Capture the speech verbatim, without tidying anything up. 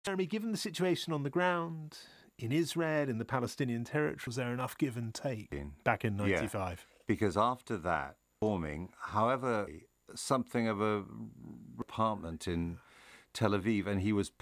Jeremy, given the situation on the ground in Israel, in the Palestinian territory, was there enough give and take back in ninety-five? Yeah, because after that, forming, however, something of a apartment in Tel Aviv, and he was